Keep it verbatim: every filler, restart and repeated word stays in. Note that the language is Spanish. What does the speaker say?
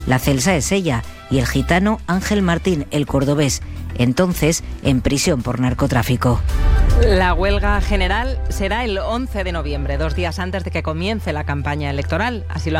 La celsa es ella y el gitano Ángel Martín, el cordobés, entonces en prisión por narcotráfico. La huelga general será el once de noviembre, dos días antes de que comience la campaña electoral. Así lo